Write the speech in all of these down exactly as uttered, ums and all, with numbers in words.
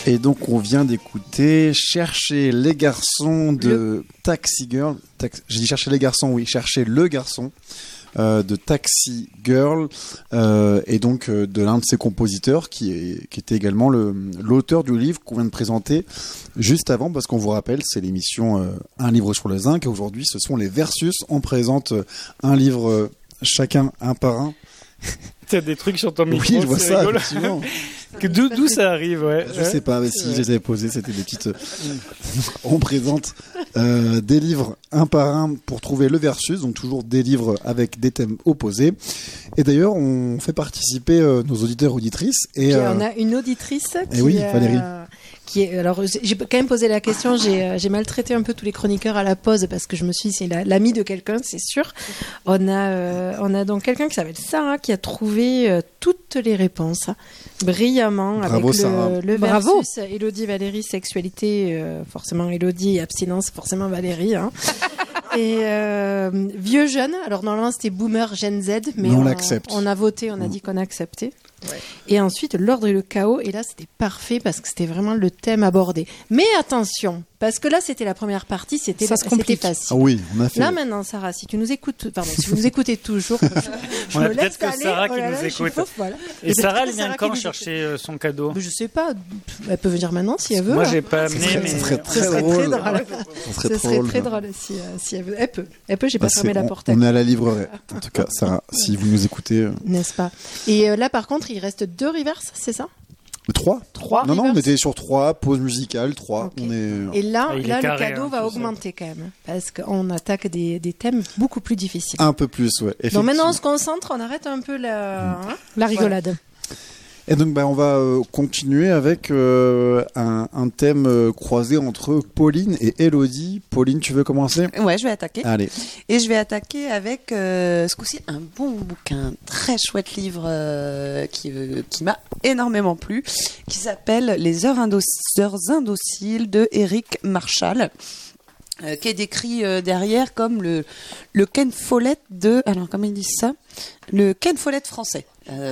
Et donc on vient d'écouter Chercher les garçons de le... Taxi Girl. Tax... J'ai dit Chercher les garçons, oui, Chercher le garçon euh, de Taxi Girl euh, et donc euh, de l'un de ses compositeurs qui, est, qui était également le, l'auteur du livre qu'on vient de présenter juste avant, parce qu'on vous rappelle, c'est l'émission euh, Un livre sur le zinc et aujourd'hui ce sont les versus. On présente euh, un livre euh, chacun un par un. T'as des trucs sur ton micro, oui, je vois c'est ça, rigolo. effectivement. D'où, d'où ça arrive, ouais. Je sais pas, mais si je les avais posés, c'était des petites. On présente euh, des livres un par un pour trouver le versus, donc toujours des livres avec des thèmes opposés. Et d'ailleurs, on fait participer euh, nos auditeurs auditrices. Et, et euh... on a une auditrice qui. Et oui, Valérie. Euh... Qui est, alors j'ai quand même posé la question, j'ai, j'ai maltraité un peu tous les chroniqueurs à la pause parce que je me suis dit c'est la, l'ami de quelqu'un, c'est sûr. On a, euh, on a donc quelqu'un qui s'appelle Sarah qui a trouvé euh, toutes les réponses hein, brillamment. Bravo, avec Sarah. le, le Bravo. versus Élodie, Valérie, sexualité, euh, forcément Élodie, abstinence, forcément Valérie. Hein. Et euh, vieux jeune, alors normalement c'était boomer Gen Z, mais on, on, l'accepte. on a voté, on a dit qu'on acceptait. Ouais. Et ensuite l'ordre et le chaos, et là c'était parfait parce que c'était vraiment le thème abordé. Mais attention, parce que là c'était la première partie, c'était, Ça se c'était complique. facile. Ah oui, on a fait. Là maintenant Sarah, si tu nous écoutes, pardon, si vous nous écoutez toujours, je, je On me a peut-être laisse que aller. Sarah Oh qui là nous là, je suis écoute. fauve, voilà. Et, Et Sarah, elle Sarah vient quand nous chercher écoute. son cadeau? Je sais pas, elle peut venir maintenant si elle veut. Moi hein. j'ai pas amené, serait, mais ça serait très Ce serait drôle. très drôle. Ça serait Ce serait drôle. très drôle si, euh, si elle veut. Elle peut. Elle peut, j'ai pas Bah, fermé c'est- la on, porte. on est à la librairie. En tout cas, Sarah, si vous nous écoutez. euh, N'est-ce pas? Et euh, là, par contre, il reste deux reverse, c'est ça? Trois Trois Non, non, on reverse. était sur trois, pause musicale, trois. Ok. On est. Et là, Ah, il est là carré, le cadeau hein, va tout ça. augmenter quand même. Parce qu'on attaque des, des thèmes beaucoup plus difficiles. Un peu plus, ouais. Donc maintenant, on effectivement. se concentre, on arrête un peu la, hein La rigolade. Et donc, bah, on va euh, continuer avec euh, un, un thème euh, croisé entre Pauline et Élodie. Pauline, tu veux commencer? Ouais, je vais attaquer. Allez. Et je vais attaquer avec euh, ce coup-ci un bon bouquin, un très chouette livre euh, qui, euh, qui m'a énormément plu, qui s'appelle Les heures, indoc- heures indociles de Eric Marshall. Euh, qui est décrit euh, derrière comme le, le Ken Follett de... Alors, comment ils disent ça? Le Ken Follett français.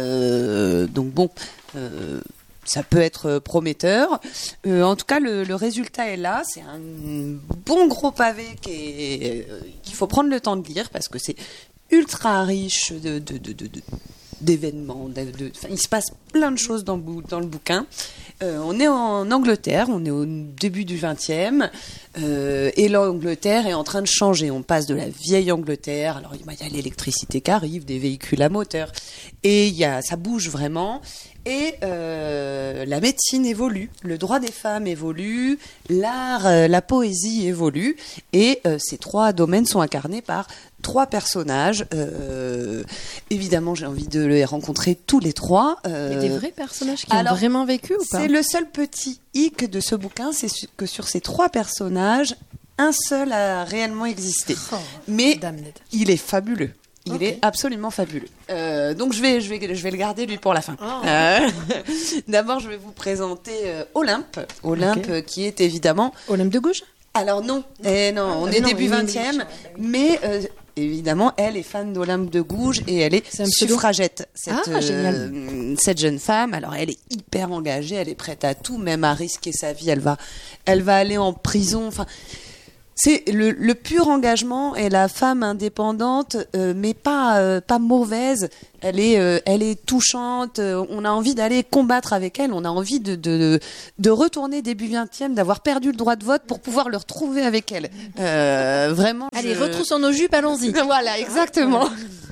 Euh, donc bon, euh, ça peut être prometteur. Euh, en tout cas, le, le résultat est là. C'est un bon gros pavé qui est, euh, qu'il faut prendre le temps de lire parce que c'est ultra riche de... de, de, de, de d'événements, de, de, enfin, il se passe plein de choses dans, dans le bouquin. Euh, on est en Angleterre, on est au début du vingtième, euh, et l'Angleterre est en train de changer. On passe de la vieille Angleterre, alors il y a l'électricité qui arrive, des véhicules à moteur, et il y a, ça bouge vraiment. Et euh, la médecine évolue, le droit des femmes évolue, l'art, euh, la poésie évolue, et euh, ces trois domaines sont incarnés par trois personnages. Euh, évidemment, j'ai envie de les rencontrer tous les trois. Euh, Mais des vrais personnages qui alors, ont vraiment vécu ou pas? C'est le seul petit hic de ce bouquin, c'est su- que sur ces trois personnages, un seul a réellement existé. Oh, Mais damned. il est fabuleux. Il Ok. est absolument fabuleux. Euh, donc je vais, je vais, je vais le garder lui pour la fin. Oh. Euh, D'abord, je vais vous présenter euh, Olympe. Olympe, Ok. euh, qui est évidemment. Olympe de gauche? Alors non, eh non, on Ah, est non, début une vingtième, English. mais euh, évidemment, elle est fan d'Olympe de Gouges et elle est, C'est un pseudo. suffragette. Cette, Ah, génial. cette jeune femme, alors elle est hyper engagée, elle est prête à tout, même à risquer sa vie. Elle va, elle va aller en prison. Enfin. C'est le, le pur engagement et la femme indépendante, euh, mais pas euh, pas mauvaise. Elle est euh, elle est touchante. euh, on a envie d'aller combattre avec elle. On a envie de de de retourner début vingtième, d'avoir perdu le droit de vote pour pouvoir le retrouver avec elle. Euh, vraiment. Allez, je- retroussons nos jupes, allons-y. Voilà, exactement.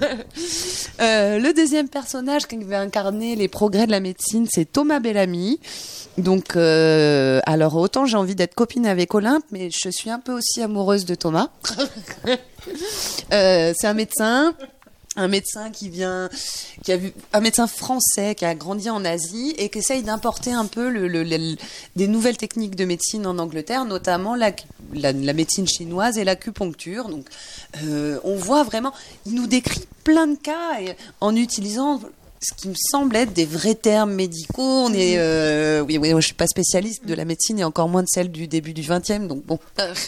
Euh, le deuxième personnage qui va incarner les progrès de la médecine, c'est Thomas Bellamy. Donc, euh, alors autant j'ai envie d'être copine avec Olympe, mais je suis un peu aussi amoureuse de Thomas. euh, c'est un médecin. Un médecin qui vient, qui a vu, un médecin français qui a grandi en Asie et qui essaye d'importer un peu le, le, le- des nouvelles techniques de médecine en Angleterre, notamment la, la, la médecine chinoise et l'acupuncture. Donc, euh, on voit vraiment, il nous décrit plein de cas et, en utilisant ce qui me semble être des vrais termes médicaux. On est, euh, oui, oui, moi, je suis pas spécialiste de la médecine et encore moins de celle du début du vingtième, donc bon.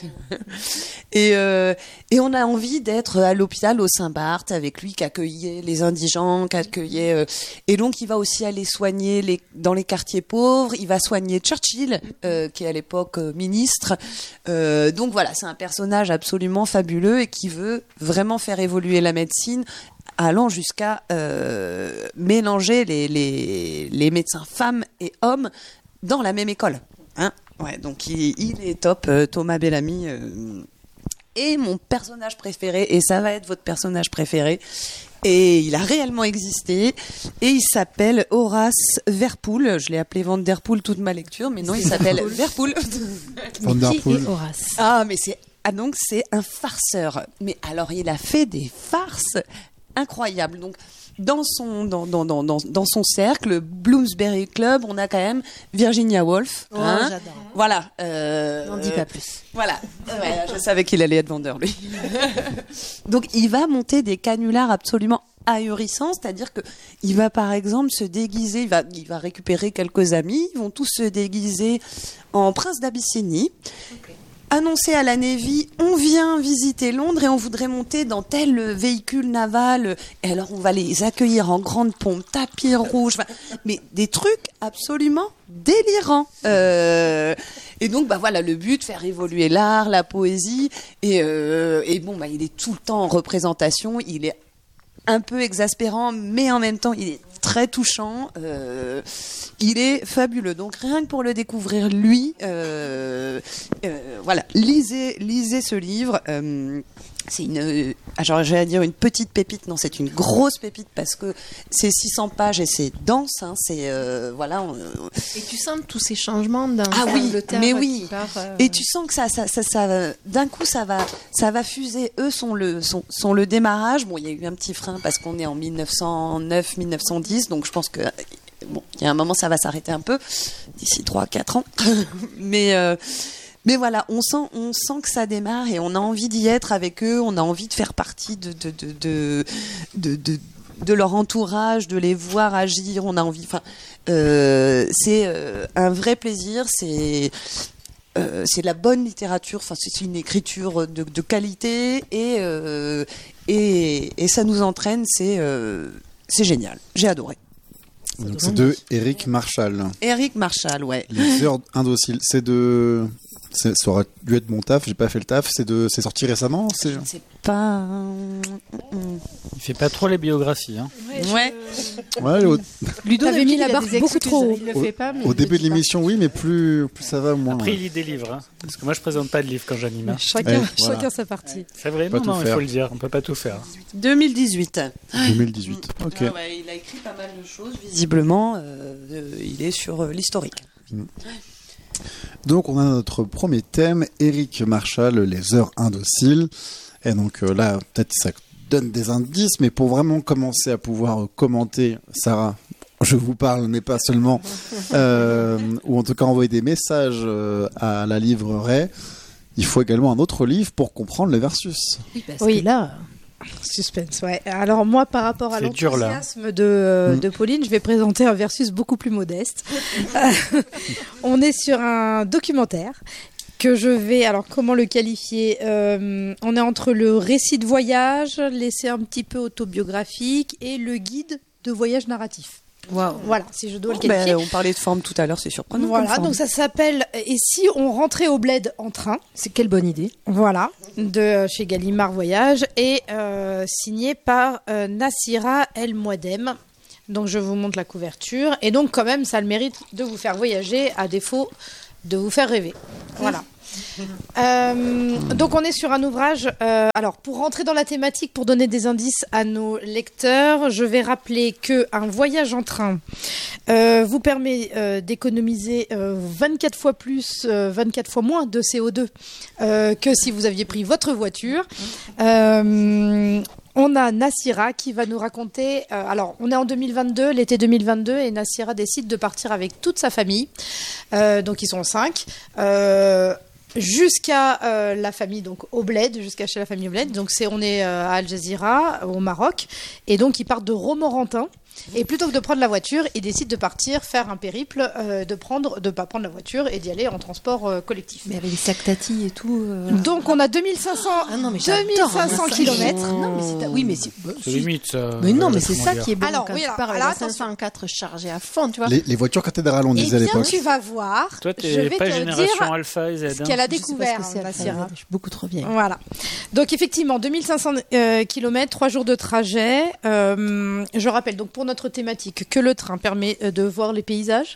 et euh, et on a envie d'être à l'hôpital au Saint-Barth avec lui qui accueillait les indigents, qui accueillait, euh, et donc il va aussi aller soigner les dans les quartiers pauvres. Il va soigner Churchill, euh, qui est à l'époque euh, ministre. Euh, donc voilà, c'est un personnage absolument fabuleux et qui veut vraiment faire évoluer la médecine, allant jusqu'à euh, mélanger les, les, les médecins femmes et hommes dans la même école. Hein, ouais, donc il, il est top, euh, Thomas Bellamy. Euh, et mon personnage préféré, et ça va être votre personnage préféré, et il a réellement existé, et il s'appelle Horace Verpool. Je l'ai appelé Van Der Poel toute ma lecture, mais non, il s'appelle Verpool. Van Der Poel. Qui est Horace? Ah, mais c'est... Ah, donc c'est un farceur. Mais alors, il a fait des farces incroyables. Donc, dans son, dans, dans, dans, dans, dans son cercle, Bloomsbury Club, on a quand même Virginia Woolf. Oh, hein. j'adore. Voilà. Euh, N'en dis pas plus. Voilà. Ouais, je savais qu'il allait être vendeur, lui. Donc, il va monter des canulars absolument ahurissants, c'est-à-dire que il va par exemple se déguiser, il va, il va récupérer quelques amis, ils vont tous se déguiser en prince d'Abyssinie. Okay. Annoncer à la Navy, on vient visiter Londres et on voudrait monter dans tel véhicule naval. Et alors on va les accueillir en grande pompe, tapis rouge, enfin, mais des trucs absolument délirants. Euh, et donc bah voilà, le but, faire évoluer l'art, la poésie. Et, euh, et bon bah il est tout le temps en représentation. Il est un peu exaspérant, mais en même temps il est très touchant, euh, il est fabuleux. Donc rien que pour le découvrir lui, euh, euh, voilà, lisez, lisez ce livre. Euh, c'est une, euh, genre j'allais dire une petite pépite, non, c'est une grosse pépite parce que c'est six cents pages et c'est dense. Hein, c'est euh, voilà. On, et tu sens tous ces changements d'un ah oui, mais oui. Part, euh... Et tu sens que ça, ça, ça, ça d'un coup ça va, ça va fuser. Eux sont le, sont, sont le démarrage. Bon, il y a eu un petit frein parce qu'on est en mille neuf cent neuf, mille neuf cent dix, donc je pense que bon, il y a un moment ça va s'arrêter un peu d'ici trois, quatre ans. mais euh, Mais voilà, on sent, on sent que ça démarre et on a envie d'y être avec eux, on a envie de faire partie de, de, de, de, de, de, de leur entourage, de les voir agir, on a envie, enfin, euh, c'est euh, un vrai plaisir, c'est, euh, c'est de la bonne littérature, enfin, c'est une écriture de, de qualité et, euh, et, et ça nous entraîne, c'est, euh, c'est génial, j'ai adoré. Donc c'est de Eric Marshall. Eric Marshall, ouais. Les heures indociles, c'est de... C'est, ça aurait dû être mon taf, j'ai pas fait le taf. C'est de, c'est sorti récemment. C'est, c'est pas. Il fait pas trop les biographies, hein. Ouais. Je... ouais au... Ludo avait mis la barre beaucoup trop haut. Il le fait pas, mais au début de l'émission, pas. Oui, mais plus, plus ça va, moins. Après, il lit des livres, hein, parce que moi, je présente pas de livres quand j'anime. Hein. Chacun, ouais, chacun voilà. sa partie. C'est vrai, non, non, il faut le dire. On peut pas tout faire. deux mille dix-huit. deux mille dix-huit. Ok. Ah ouais, il a écrit pas mal de choses. Visiblement, euh, il est sur euh, l'historique. Mm. Donc on a notre premier thème, Eric Marshall, les heures indociles. Et donc euh, là, peut-être ça donne des indices, mais pour vraiment commencer à pouvoir commenter, Sarah, je vous parle, mais pas seulement, euh, ou en tout cas envoyer des messages euh, à la librairie, il faut également un autre livre pour comprendre le versus. Oui, parce oui. que là... Suspense, ouais. Alors moi, par rapport à c'est l'enthousiasme dur, de, euh, mmh. de Pauline, je vais présenter un versus beaucoup plus modeste. On est sur un documentaire que je vais, alors comment le qualifier euh, on est entre le récit de voyage, l'essai un petit peu autobiographique et le guide de voyage narratif. Wow. Voilà, si je dois le qualifier. Ben, on parlait de forme tout à l'heure, c'est surprenant. Voilà, donc ça s'appelle « Et si on rentrait au bled en train ?» C'est quelle bonne idée. Voilà, de chez Gallimard Voyage et euh, signé par euh, Nassira El Mouadem. Donc je vous montre la couverture. Et donc quand même, ça a le mérite de vous faire voyager à défaut de vous faire rêver. Voilà. Euh, donc on est sur un ouvrage euh, alors pour rentrer dans la thématique, pour donner des indices à nos lecteurs, je vais rappeler que un voyage en train euh, vous permet euh, d'économiser euh, vingt-quatre fois plus euh, vingt-quatre fois moins de C O deux euh, que si vous aviez pris votre voiture. euh, On a Nassira qui va nous raconter... Euh, alors, on est en deux mille vingt-deux, l'été deux mille vingt-deux, et Nassira décide de partir avec toute sa famille. Euh, donc, ils sont cinq. Euh, jusqu'à euh, la famille, donc au Bled, jusqu'à chez la famille au Bled. Donc, c'est, on est euh, à Al Jazeera, au Maroc. Et donc, ils partent de Romorantin. Et plutôt que de prendre la voiture, il décide de partir faire un périple, euh, de prendre, de pas prendre la voiture et d'y aller en transport euh, collectif. Mais avec les sacs tati et tout. Euh... Donc on a deux mille cinq cents, ah non, mais deux mille cinq cents kilomètres. Non mais c'est, oui mais c'est. C'est limite ça. Mais non mais c'est ça qui est bon. Alors quand oui, tu alors, pars avec alors, la cinq cent quatre chargée à fond, tu vois. Les, les voitures cathédrales, on Eh disait à bien, l'époque. tu vas voir. Toi, je t'es vais pas te génération dire Alpha et Z. ce qu'elle a Je sais pas découvert, ce que c'est, Bassira. je suis beaucoup trop vieille. Voilà. Donc effectivement, deux mille cinq cents euh, kilomètres, trois jours de trajet. Euh, je rappelle donc pour notre thématique que le train permet euh, de voir les paysages,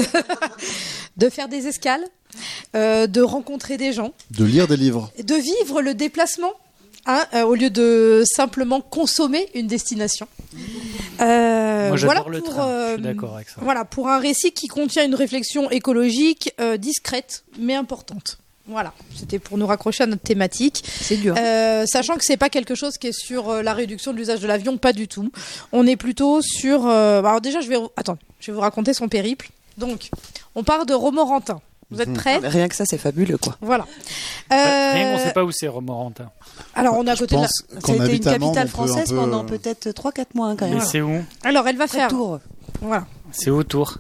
de faire des escales, euh, de rencontrer des gens, De lire des livres. de vivre le déplacement. Hein, euh, au lieu de simplement consommer une destination. Euh, Moi, j'adore voilà le pour, train. euh, Je suis d'accord avec ça. Voilà, pour un récit qui contient une réflexion écologique euh, discrète mais importante. Voilà, c'était pour nous raccrocher à notre thématique. C'est dur. Euh, sachant que c'est pas quelque chose qui est sur euh, la réduction de l'usage de l'avion, pas du tout. On est plutôt sur. Euh, alors déjà, je vais attends, je vais vous raconter son périple. Donc, on part de Romorantin. Vous êtes prêts? Rien que ça, c'est fabuleux, quoi. Voilà. Rien qu'on Euh, sait pas où c'est Romorantin. alors, on est à Je côté de la. pense Ça qu'en a été une habite à Mende, capitale on peut un française peu, pendant euh, peut-être trois quatre mois, hein, quand Mais même. c'est où? Alors, elle va Près faire. de Tours. Voilà. C'est autour.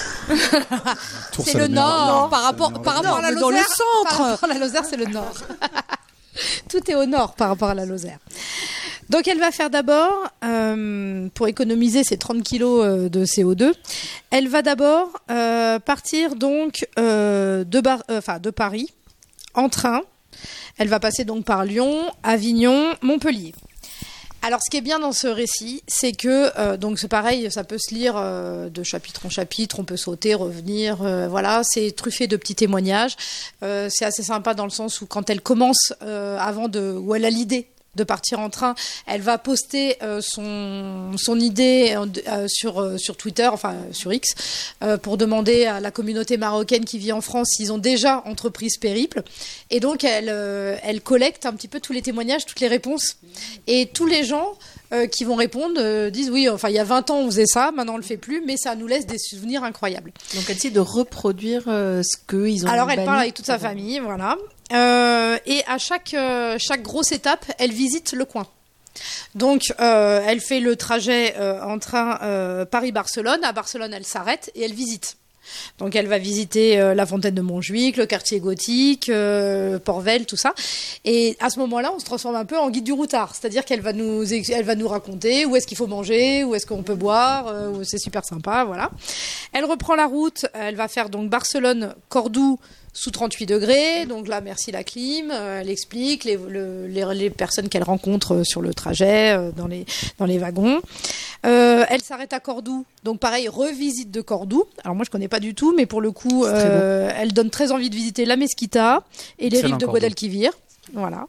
Tours, C'est ça le le meilleur. nord. Non, par c'est rapport, le par nord. rapport à la Non, mais Lozère. dans le centre. Par rapport à la Lozère, c'est le nord. Tout est au nord par rapport à la Lozère. Donc elle va faire d'abord, euh, pour économiser ses trente kilos euh, de C O deux, elle va d'abord euh, partir donc euh, de, Bar- euh, enfin, de Paris en train. Elle va passer donc par Lyon, Avignon, Montpellier. Alors, ce qui est bien dans ce récit, c'est que euh, donc c'est pareil, ça peut se lire euh, de chapitre en chapitre, on peut sauter, revenir, euh, voilà, c'est truffé de petits témoignages. Euh, c'est assez sympa dans le sens où quand elle commence, euh, avant de, où elle a l'idée de partir en train, elle va poster euh, son son idée euh, sur euh, sur Twitter, enfin euh, sur X, euh, pour demander à la communauté marocaine qui vit en France s'ils ont déjà entrepris ce périple. Et donc elle euh, elle collecte un petit peu tous les témoignages, toutes les réponses, et tous les gens euh, qui vont répondre euh, disent oui, enfin il y a vingt ans on faisait ça, maintenant on le fait plus, mais ça nous laisse des souvenirs incroyables. Donc elle essaie de reproduire euh, ce qu'ils ont. Alors elle banni. parle avec toute sa famille, voilà. Euh, et à chaque euh, chaque grosse étape, elle visite le coin. Donc euh, elle fait le trajet euh, en train euh, Paris-Barcelone. À Barcelone, elle s'arrête et elle visite. Donc elle va visiter euh, la fontaine de Montjuic, le quartier gothique, euh, Port-Vel, tout ça. Et à ce moment-là, on se transforme un peu en guide du routard, c'est-à-dire qu'elle va nous, ex- elle va nous raconter où est-ce qu'il faut manger, où est-ce qu'on peut boire, euh, où c'est super sympa, voilà. Elle reprend la route, elle va faire donc Barcelone-Cordoue sous trente-huit degrés, donc là merci la clim, euh, elle explique les, le, les, les personnes qu'elle rencontre euh, sur le trajet, euh, dans les dans les wagons. Euh, elle s'arrête à Cordoue, donc pareil revisite de Cordoue. Alors moi je connais pas du tout, mais pour le coup euh, elle donne très envie de visiter la Mesquita et les Excellent rives de Cordoue. Guadalquivir. Voilà.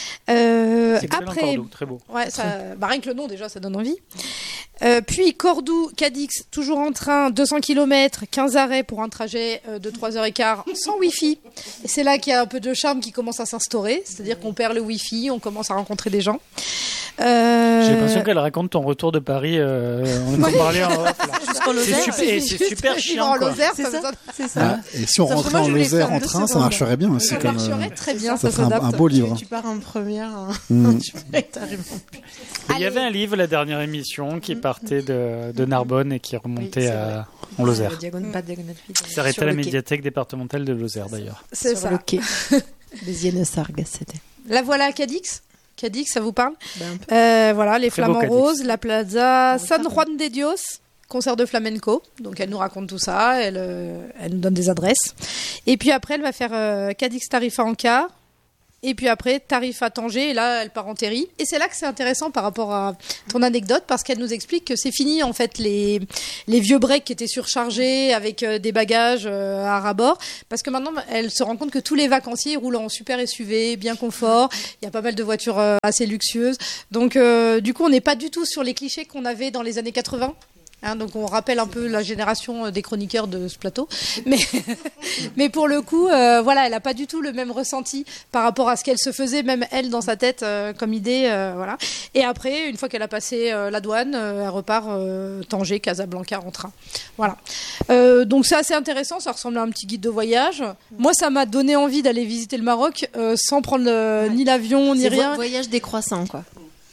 Euh, C'est excellent, après, Cordoue, très beau. ouais, ça, bah, rien que le nom déjà, ça donne envie. Euh, puis Cordoue, Cadix, toujours en train, deux cents kilomètres, quinze arrêts pour un trajet euh, de trois heures quinze sans Wi-Fi. Et c'est là qu'il y a un peu de charme qui commence à s'instaurer, c'est-à-dire qu'on perd le Wi-Fi, on commence à rencontrer des gens. Euh... J'ai l'impression qu'elle raconte ton retour de Paris. Euh, on en parlait en off. là. Jusqu'en C'est Lozère. super, et c'est super chiant. En quoi. Lozère, C'est ça, ça. ça, C'est ça. Ah, et si on Ça, rentrait moi, en je voulais Lozère faire en deux train, ça secondes. marcherait bien aussi. ça comme, euh, marcherait très bien, ça ça, ferait un, s'adapte. un beau livre. Tu pars en première. hein. Mm. Tu peux- t'arrives en plus. Il y avait un livre, la dernière émission, qui partait de, de Narbonne et qui remontait Oui, c'est à, en Lozère. Euh, diagonale, pas diagonale huit, Ça s'arrêtait sur à la le quai. médiathèque départementale de Lozère d'ailleurs. C'est Sur ça. le quai. Les Iénesargues, c'était. La voilà à Cadix. Cadix, ça vous parle? Ben, un peu. Euh, voilà, les Très beau Flamants Cadix. Roses, la Plaza Ouais, San ça, Juan de Dios, concert de flamenco. Donc elle nous raconte tout ça, elle, euh, elle nous donne des adresses. Et puis après, elle va faire euh, Cadix Tarifa Ancar. Et puis après, Tarifa Tanger, et là, elle part en terry. Et c'est là que c'est intéressant par rapport à ton anecdote, parce qu'elle nous explique que c'est fini, en fait, les, les vieux breaks qui étaient surchargés avec euh, des bagages euh, à ras-bord. Parce que maintenant, elle se rend compte que tous les vacanciers roulent en super S U V, bien confort. Il y a pas mal de voitures euh, assez luxueuses. Donc, euh, du coup, on n'est pas du tout sur les clichés qu'on avait dans les années quatre-vingts. Hein, donc on rappelle un peu la génération euh, des chroniqueurs de ce plateau, mais mais pour le coup, euh, voilà, elle a pas du tout le même ressenti par rapport à ce qu'elle se faisait, même elle dans sa tête euh, comme idée, euh, voilà. Et après, une fois qu'elle a passé euh, la douane, euh, elle repart euh, Tanger, Casablanca en train, voilà. Euh, donc c'est assez intéressant, ça ressemble à un petit guide de voyage. Moi, ça m'a donné envie d'aller visiter le Maroc euh, sans prendre euh, ni l'avion ni C'est rien. vo- voyage décroissant, quoi.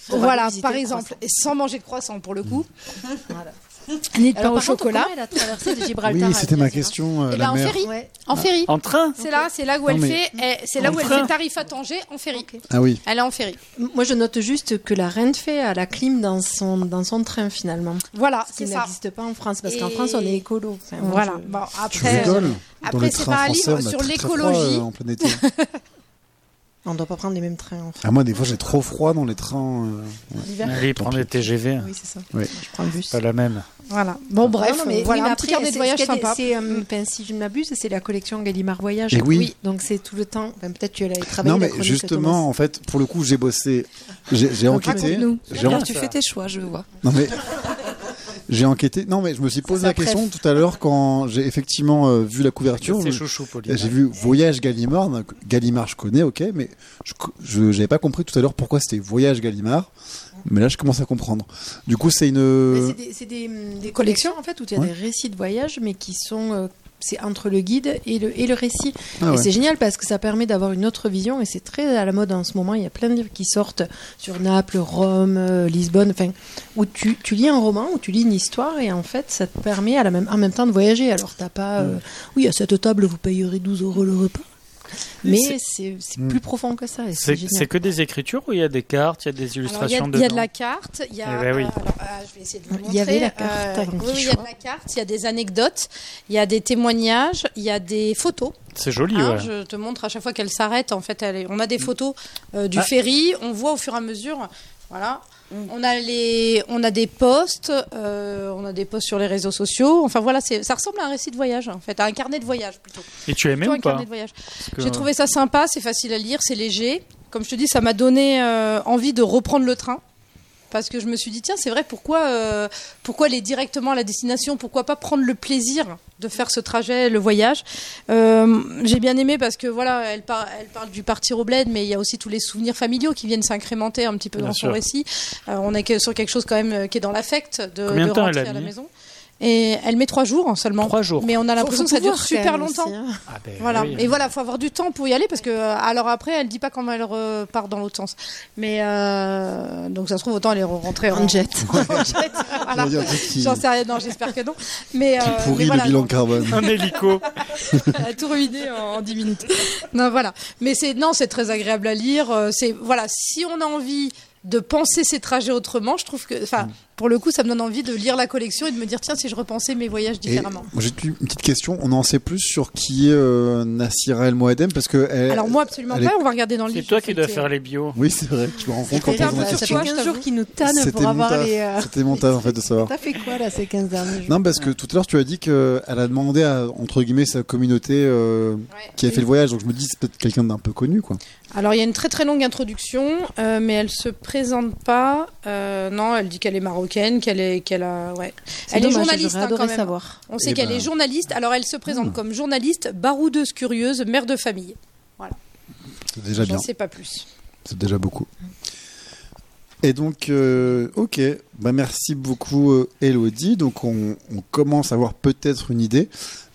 On va Voilà, visiter par le exemple, croissant. et sans manger de croissant pour le coup, Voilà. ni de pain Alors, au par contre, chocolat. comment elle a traversé de Gibraltar Oui, à c'était ma Algérie, question. euh, Et la ben en mer. ferry, Ouais. en ferry. En train C'est là, c'est là où Non, elle mais- fait, eh, c'est là En où elle train. fait tarif à Tanger en ferry. Ah oui. Elle est en ferry. Moi, je note juste que la reine fait à la clim dans son, dans son train, finalement. Voilà, Ce qui c'est ça. n'existe pas en France, parce qu'en Et- France, on est écolo. Enfin, moi, Voilà. je- Bon, Tu après, rigoles. Dans après, les c'est trains pas un français, livre on a sur très, très froid, l'écologie. euh, en plein été. On ne doit pas prendre les mêmes trains en France. Ah, moi, des fois, j'ai trop froid dans les trains. euh, L'hiver. Allez, prends des T G V. Oui, c'est ça. Oui. Je prends le bus. Pas la même. Voilà. Bon, bref, Non, non, mais, voilà oui, mais un après, petit carnet de c'est- voyage ce qu'il y a des- sympa. c'est, euh, enfin, si je ne m'abuse, c'est la collection Gallimard Voyage. Et oui. Donc c'est tout le temps. Enfin, peut-être tu l'avais travaillé. Non, la mais chronique, justement, Thomas. en fait, pour le coup, j'ai bossé. J'ai j'ai enquêté. Raconte-nous. J'ai Alors, en- tu fais tes choix, je vois. Non, mais. J'ai enquêté. Non, mais je me suis posé Ça la question tout à l'heure quand j'ai effectivement euh, vu la couverture. C'est Je- chouchou, Pauline. J'ai vu Voyage Gallimard. donc Gallimard, je connais, ok, mais je je- j'avais pas compris tout à l'heure pourquoi c'était Voyage Gallimard. Mais là, je commence à comprendre. Du coup, c'est Mais une. c'est des, c'est des, hum, des collections en fait où il y a Ouais. des récits de voyage, mais qui sont euh, c'est entre le guide et le et le récit. Ah et ouais. c'est génial parce que ça permet d'avoir une autre vision et c'est très à la mode en ce moment. Il y a plein de livres qui sortent sur Naples, Rome, euh, Lisbonne, enfin où tu, tu lis un roman, où tu lis une histoire et en fait ça te permet à la même en même temps de voyager. Alors t'as pas euh, oui à cette table vous payerez douze euros le repas. Mais C'est- c'est c'est Mm. plus profond que ça. et C'est génial. c'est que des écritures ou il y a des cartes, il y a des Alors, il y, a- illustrations il dedans y a de la carte, il y a. Eh ben oui. euh, alors, euh, je vais essayer de vous Il montrer. y avait la carte Euh, avant oui, oui, il y a Quichotte. de la carte, il y a des anecdotes, il y a des témoignages, il y a des photos. C'est joli, Hein, ouais. Je te montre à chaque fois qu'elle s'arrête. En fait, elle est- on a des photos euh, du Ah. ferry. On voit au fur et à mesure. Voilà. On a les, on a des posts, euh, on a des posts sur les réseaux sociaux. Enfin voilà, c'est, ça ressemble à un récit de voyage en fait, à un carnet de voyage plutôt. Et tu aimais Plutôt ou un pas carnet de voyage. Parce que- J'ai trouvé ça sympa, c'est facile à lire, c'est léger. Comme je te dis, ça m'a donné euh, envie de reprendre le train. Parce que je me suis dit, tiens, c'est vrai, pourquoi, euh, pourquoi aller directement à la destination? Pourquoi pas prendre le plaisir de faire ce trajet, le voyage? Euh, J'ai bien aimé parce que voilà, elle, par- elle parle du partir au bled, mais il y a aussi tous les souvenirs familiaux qui viennent s'incrémenter un petit peu Bien dans sûr. son récit. Euh, on est que- sur quelque chose quand même euh, qui est dans l'affect de, Combien de de temps elle rentrer a à la mis maison. Et elle met trois jours hein, seulement. Trois jours. Mais on a l'impression que ça dure super longtemps. Ah ben Voilà. oui. Et voilà, faut avoir du temps pour y aller parce que euh, alors après, elle dit pas comment elle repart dans l'autre sens. Mais euh, donc ça se trouve autant elle est rentrée en, En jet. en jet. Voilà. J'allais dire un truc qui- J'en sais rien. Non, j'espère que non. Mais, euh, qui mais pourrit voilà, le bilan donc, carbone. Un hélico. elle a tout ruiné en, en dix minutes. Non, voilà. Mais c'est non, c'est très agréable à lire. Euh, C'est voilà, si on a envie de penser ses trajets autrement, je trouve que, enfin, pour le coup, ça me donne envie de lire la collection et de me dire tiens, si je repensais mes voyages Et différemment. moi, j'ai une petite question. On en sait plus sur qui est euh, Nassira El Moadem parce que. Elle, Alors moi, absolument elle est- pas. On va regarder dans le C'est livre. toi j'ai qui dois fait- faire les bios. Oui, c'est vrai. Je me rends compte quand C'était on un pose peu- la Ça c'est fait question. toi, je quinze jours t'avoue. qu'ils nous tannent C'était pour avoir mon taf. les. euh, C'était mon taf en fait de savoir. T'as fait quoi là ces quinze derniers jours? Non, parce que tout à l'heure tu as dit qu'elle a demandé à entre guillemets sa communauté euh, qui a fait le voyage. Donc je me dis c'est peut-être quelqu'un d'un peu connu quoi. Alors il y a une très très longue introduction, euh, mais elle se présente pas. Euh, non, elle dit qu'elle est marocaine, qu'elle est, qu'elle a, ouais. C'est Elle est dommage, journaliste j'aurais hein, adoré quand même. savoir. On sait Eh qu'elle ben. est journaliste. Alors elle se présente Hmm. comme journaliste, baroudeuse curieuse, mère de famille. C'est déjà J'en bien. sais pas plus. C'est déjà beaucoup. Et donc, euh, ok, bah merci beaucoup euh, Elodie. Donc on, on commence à avoir peut-être une idée.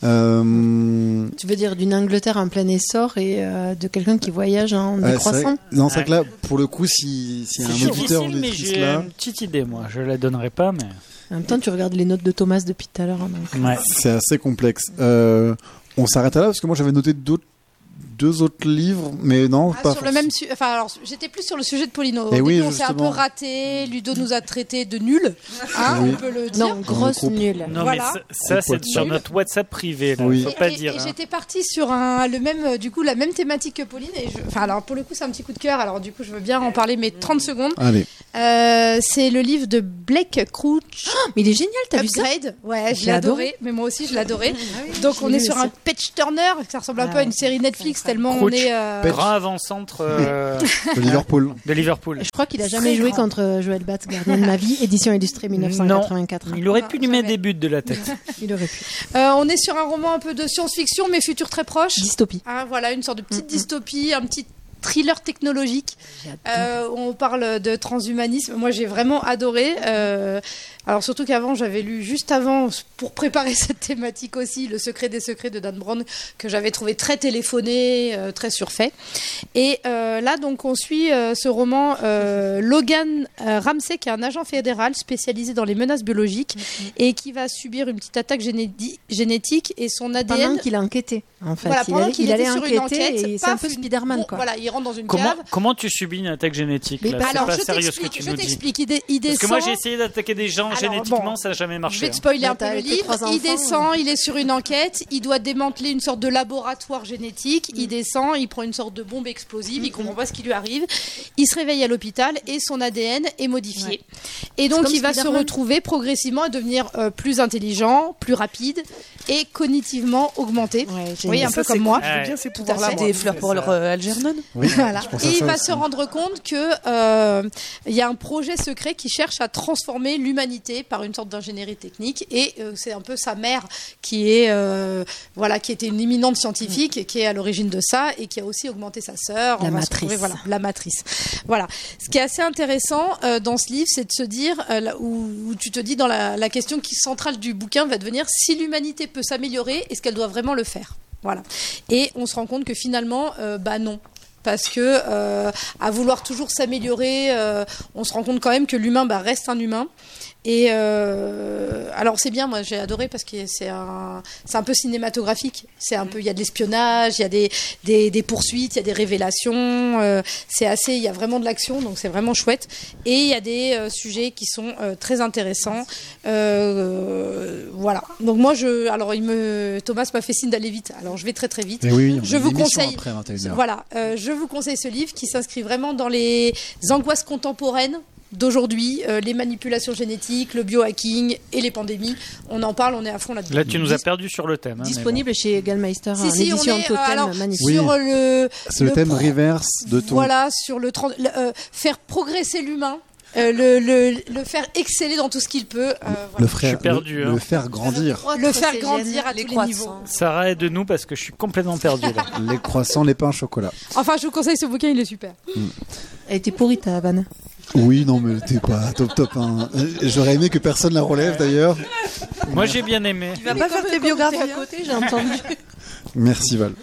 Euh, Tu veux dire d'une Angleterre en plein essor et euh, de quelqu'un qui voyage en euh, c'est décroissant? vrai- non, c'est vrai que là, pour le coup, si, si y a C'est un auditeur ou difficile, mais auditrice j'ai là, une petite idée, moi. Je la donnerai pas, mais. En même temps, tu regardes les notes de Thomas depuis tout à l'heure. hein, donc. Ouais. c'est assez complexe. Euh, on s'arrête là parce que moi j'avais noté d'autres, deux autres livres, mais non, Ah, pas sur le même su- enfin alors j'étais plus sur le sujet de Paulino. Au Eh début, oui, on s'est un peu justement. raté. Ludo nous a traités de nuls, hein, Oui. on peut le dire. Non, grosse groupe. nulle. Non, Voilà. mais ça, ça, c'est sur Nul. notre WhatsApp privé. Là. Oui. Faut Et, pas et- dire. et hein. j'étais partie sur un, le même, euh, du coup, la même thématique que Pauline. Et je, enfin, alors pour le coup, c'est un petit coup de cœur. Alors du coup, je veux bien en parler, mais trente secondes. Allez, Euh, c'est le livre de Blake Crouch, Mais il est génial, t'as vu ça? Upgrade. Ouais, je J'ai l'ai adoré. adoré. Mais moi aussi, je l'ai adoré. oui, Donc je on l'ai est lu sur aussi. un Page Turner, ça ressemble un Ah peu à une ouais, série Netflix c'est tellement on Crouch. est. euh, Page. Grand avant-centre euh, de Liverpool. de Liverpool. Je crois qu'il a Très jamais joué grand. contre Joël Batz, gardien de ma vie, édition illustrée mille neuf cent quatre-vingt-quatre. Il aurait Non, pu lui mettre jamais. des buts de la tête. Il aurait pu. euh, on est sur un roman un peu de science-fiction, mais futur très proche. Dystopie. Ah, voilà, une sorte de petite dystopie, un petit thriller technologique. Euh, où on parle de transhumanisme. Moi, j'ai vraiment adoré. Euh, Alors surtout qu'avant, j'avais lu juste avant, pour préparer cette thématique aussi, Le secret des secrets de Dan Brown, que j'avais trouvé très téléphoné, euh, très surfait. Et euh, là, donc, on suit euh, ce roman euh, Logan euh, Ramsey, qui est un agent fédéral spécialisé dans les menaces biologiques mm-hmm. et qui va subir une petite attaque généti- génétique et son A D N... Pendant qu'il a enquêté, en fait. Voilà, il, allait, qu'il il allait sur enquêter une enquête, et c'est un peu Spider-Man, bon, quoi. Voilà, il rentre dans une comment, cave. Comment tu subis une attaque génétique là, bah c'est alors, pas je sérieux ce que tu je nous dis. t'explique, il, dé- il descend... Parce que moi j'ai essayé d'attaquer des gens alors, génétiquement, bon, ça n'a jamais marché. Je vais te spoiler hein. un peu Bah, le livre. enfants, Il descend, ouais. il est sur une enquête, il doit démanteler une sorte de laboratoire génétique. Mm. Il descend, il prend une sorte de bombe explosive, mm. il comprend pas ce qui lui arrive. Il se réveille à l'hôpital et son A D N est modifié. Ouais. Et donc il va se retrouver progressivement à devenir euh, plus intelligent, plus rapide et cognitivement augmenté. Ouais, vous voyez, un peu comme moi. Je veux bien ces pouvoirs-là. Des fleurs pour euh, Algernon. Oui, voilà. Et il va aussi. se rendre compte que euh, il y a un projet secret qui cherche à transformer l'humanité par une sorte d'ingénierie technique. Et euh, c'est un peu sa mère qui est euh, voilà, qui était une éminente scientifique et qui est à l'origine de ça et qui a aussi augmenté sa sœur. La On va matrice. se retrouver, voilà, la matrice. Voilà. Ce qui est assez intéressant euh, dans ce livre, c'est de se dire euh, là, où, où tu te dis dans la, la question qui centrale du bouquin va devenir si l'humanité peut s'améliorer, est-ce qu'elle doit vraiment le faire? Voilà. Et on se rend compte que finalement, euh, bah non. Parce que euh, à vouloir toujours s'améliorer, euh, on se rend compte quand même que l'humain bah, reste un humain. Et euh, alors c'est bien, moi j'ai adoré parce que c'est un, c'est un peu cinématographique. C'est un peu, il y a de l'espionnage, il y a des, des, des poursuites, il y a des révélations. Euh, c'est assez, il y a vraiment de l'action, donc c'est vraiment chouette. Et il y a des euh, sujets qui sont euh, très intéressants. Euh, voilà. Donc moi je, alors il me, Thomas m'a fait signe d'aller vite. Alors je vais très très vite. Et oui, oui, je vous conseille. Après, vingt et une heures. Voilà, euh, je vous conseille ce livre qui s'inscrit vraiment dans les angoisses contemporaines d'aujourd'hui, euh, les manipulations génétiques, le biohacking et les pandémies. On en parle, on est à fond là-dedans. Là, tu nous as perdu sur le thème. Hein, disponible bon. Chez Gallmeister, si, en si, édition on est, Totem, euh, alors, magnifique. Oui. Sur le, c'est le, le thème pro... reverse de ton... Voilà, sur le, trans... le euh, faire progresser l'humain. Euh, le, le, le faire exceller dans tout ce qu'il peut. Euh, voilà. Le frère, perdu, le, hein. le faire grandir. Le faire grandir à tous les niveaux. Sarah, aide-nous parce que je suis complètement perdu là. Les croissants, les pains au chocolat. Enfin, je vous conseille ce bouquin, il est super. Mm. Elle était pourrie ta vanne. Oui, non, mais t'es pas top top. Hein. J'aurais aimé que personne la relève d'ailleurs. Moi, j'ai bien aimé. Tu vas pas faire tes biographies à côté, j'ai entendu. Merci Val.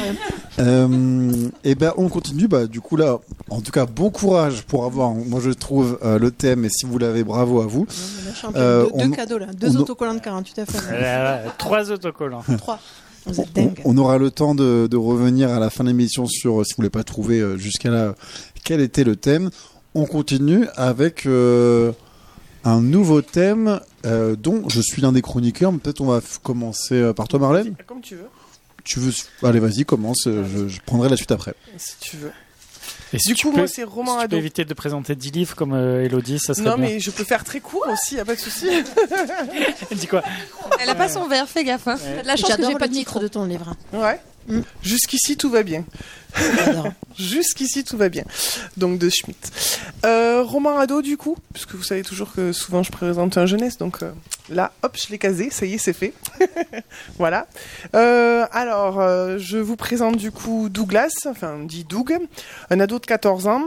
Euh, et ben on continue. Bah du coup là, en tout cas bon courage pour avoir. Moi je trouve euh, le thème et si vous l'avez, bravo à vous. Non, euh, deux, deux cadeaux là, deux on, autocollants de quarante-huit à fait. Euh, trois autocollants. Trois. On, on aura le temps de, de revenir à la fin de l'émission sur si vous l'avez pas trouvé euh, jusqu'à là quel était le thème. On continue avec euh, un nouveau thème euh, dont je suis l'un des chroniqueurs. Peut-être on va f- commencer par toi, Marlène. Comme tu veux. Tu veux Allez, vas-y, commence. Je, je prendrai la suite après. Si tu veux. Et si du tu coup, peux, moi, c'est roman si tu ado. peux éviter de présenter dix livres comme euh, Elodie, ça serait non, bien. mais je peux faire très court aussi, y a pas de souci. Elle dit quoi? Elle a pas son verre, fais gaffe. Hein. Ouais. La chance que j'ai pas de titre de ton livre. Ouais. Mm. Jusqu'ici, tout va bien. Jusqu'ici, tout va bien. Donc, de Schmitt. Euh, roman ado, du coup, puisque vous savez toujours que souvent je présente un jeunesse, donc euh, là, hop, je l'ai casé, ça y est, c'est fait. Voilà. Euh, alors, euh, je vous présente du coup Douglas, enfin, dit Doug, un ado de quatorze ans.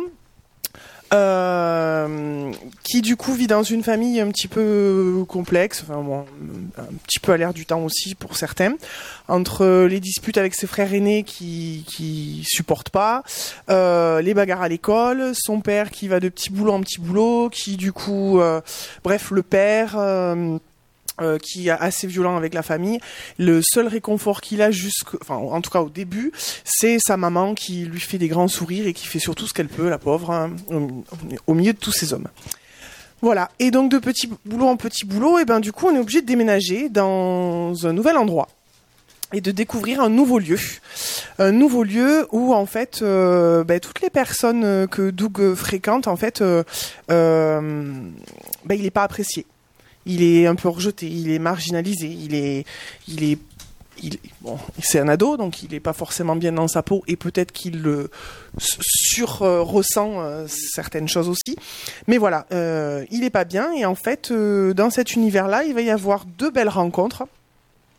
Euh, qui du coup vit dans une famille un petit peu complexe, enfin bon, un petit peu à l'air du temps aussi pour certains, entre les disputes avec ses frères aînés qui qui supportent pas, euh, les bagarres à l'école, son père qui va de petit boulot en petit boulot, qui du coup, euh, bref, le père. Euh, Euh, qui est assez violent avec la famille. Le seul réconfort qu'il a, jusque, enfin, en tout cas au début, c'est sa maman qui lui fait des grands sourires et qui fait surtout ce qu'elle peut, la pauvre, hein, au, au milieu de tous ces hommes. Voilà. Et donc de petit boulot en petit boulot, et ben du coup on est obligé de déménager dans un nouvel endroit et de découvrir un nouveau lieu, un nouveau lieu où en fait euh, ben, toutes les personnes que Doug fréquente, en fait, euh, euh, ben, il n'est pas apprécié. Il est un peu rejeté, il est marginalisé, il est, il est, il, bon, c'est un ado, donc il n'est pas forcément bien dans sa peau et peut-être qu'il le sur euh, ressent euh, certaines choses aussi. Mais voilà, euh, il n'est pas bien et en fait, euh, dans cet univers-là, il va y avoir deux belles rencontres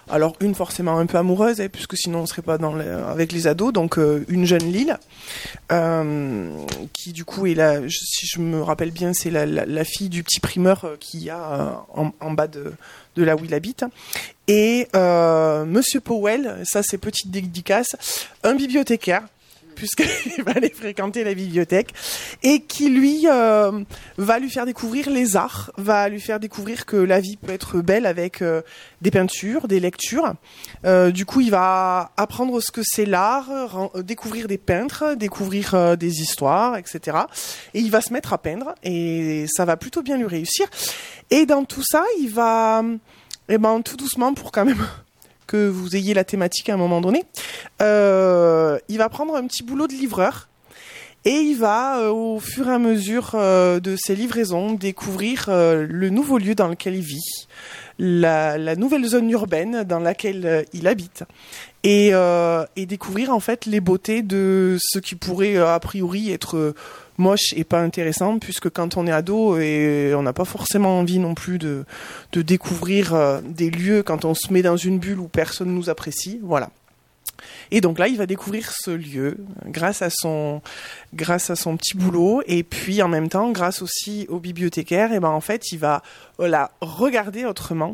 Alors une forcément un peu amoureuse, hein, puisque sinon on serait pas dans les, avec les ados. Donc euh, une jeune Lille, euh, qui du coup est la, si je me rappelle bien, c'est la, la, la fille du petit primeur euh, qu'il y a euh, en, en bas de, de là où il habite. Et euh, Monsieur Powell, ça c'est petite dédicace, un bibliothécaire, puisqu'il va aller fréquenter la bibliothèque, et qui lui euh, va lui faire découvrir les arts, va lui faire découvrir que la vie peut être belle avec euh, des peintures, des lectures. Euh, du coup, il va apprendre ce que c'est l'art, ren- découvrir des peintres, découvrir euh, des histoires, et cetera. Et il va se mettre à peindre, et ça va plutôt bien lui réussir. Et dans tout ça, il va, eh ben, tout doucement, pour quand même que vous ayez la thématique à un moment donné, euh, il va prendre un petit boulot de livreur et il va, euh, au fur et à mesure euh, de ses livraisons, découvrir euh, le nouveau lieu dans lequel il vit, la, la nouvelle zone urbaine dans laquelle euh, il habite, et, euh, et découvrir en fait les beautés de ce qui pourrait euh, a priori être euh, moche et pas intéressant, puisque quand on est ado et on n'a pas forcément envie non plus de, de découvrir euh, des lieux quand on se met dans une bulle où personne nous apprécie, voilà. Et donc là, il va découvrir ce lieu grâce à son, grâce à son petit boulot, et puis en même temps, grâce aussi au bibliothécaire, et ben en fait, il va voilà, regarder autrement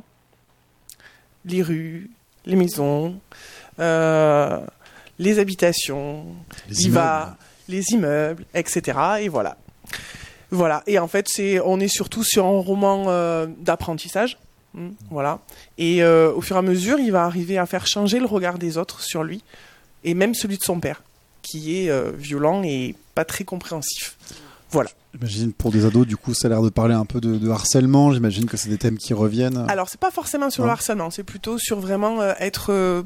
les rues, les maisons, euh, les habitations, Les il immeubles. va les immeubles, et cetera. Et voilà. Voilà. Et en fait, c'est, on est surtout sur un roman euh, d'apprentissage. Mmh, voilà. Et euh, au fur et à mesure, il va arriver à faire changer le regard des autres sur lui, et même celui de son père, qui est euh, violent et pas très compréhensif. Voilà. J'imagine pour des ados, du coup, ça a l'air de parler un peu de, de harcèlement. J'imagine que c'est des thèmes qui reviennent. Alors, c'est pas forcément sur Non. le harcèlement, c'est plutôt sur vraiment euh, être euh,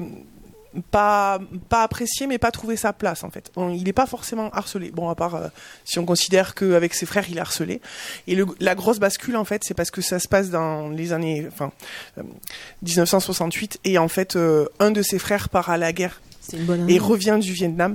pas pas apprécié, mais pas trouver sa place en fait. On, il n'est pas forcément harcelé. Bon, à part euh, si on considère qu'avec ses frères, il est harcelé. Et le, la grosse bascule en fait, c'est parce que ça se passe dans les années, enfin, euh, dix-neuf cent soixante-huit, et en fait, euh, un de ses frères part à la guerre C'est une bonne et année. revient du Vietnam.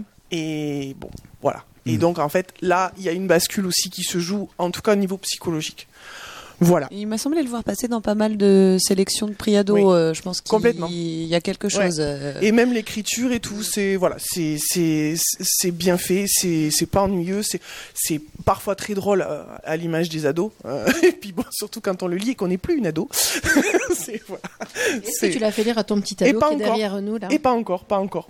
Et bon, voilà. Et Mm. donc en fait, là, il y a une bascule aussi qui se joue, en tout cas au niveau psychologique. Voilà. Il m'a semblé le voir passer dans pas mal de sélections de prix ados. Oui. euh, je pense qu'il Complètement. il y a quelque Ouais. chose. euh, Et même l'écriture et tout, c'est voilà, c'est c'est c'est bien fait, c'est c'est pas ennuyeux, c'est c'est parfois très drôle euh, à l'image des ados. euh, et puis bon, surtout quand on le lit et qu'on n'est plus une ado. c'est voilà. Est-ce C'est- que tu l'as fait lire à ton petit Et ado pas qui est encore. derrière nous là? Et pas encore, pas encore.